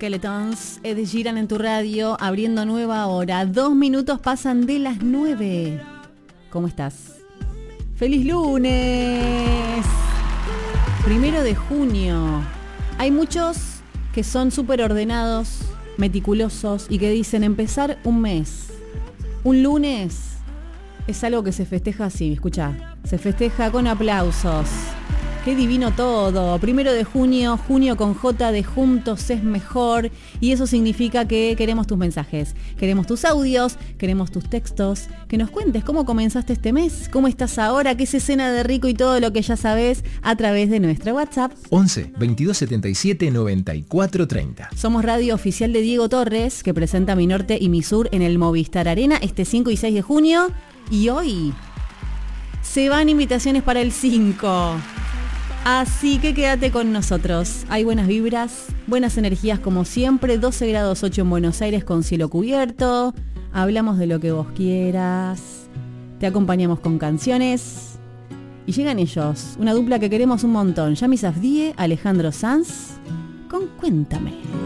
Skeletons, Ed Sheeran en tu radio, abriendo nueva hora. 2 minutos pasan de las 9. ¿Cómo estás? ¡Feliz lunes! 1 de junio. Hay muchos que son súper ordenados, meticulosos y que dicen empezar un mes. Un lunes es algo que se festeja así, escucha. Se festeja con aplausos. Qué divino todo. 1 de junio, junio con J de juntos es mejor. Y eso significa que queremos tus mensajes, queremos tus audios, queremos tus textos. Que nos cuentes cómo comenzaste este mes, cómo estás ahora, qué es escena de rico y todo lo que ya sabés a través de nuestra WhatsApp. 11 22 77 94 30. Somos radio oficial de Diego Torres, que presenta Mi Norte y Mi Sur en el Movistar Arena este 5 y 6 de junio. Y hoy se van invitaciones para el 5. Así que quédate con nosotros. Hay buenas vibras, buenas energías como siempre. 12 grados 8 en Buenos Aires con cielo cubierto. Hablamos de lo que vos quieras. Te acompañamos con canciones. Y llegan ellos, una dupla que queremos un montón. Yami Safdie, Alejandro Sanz, con Cuéntame.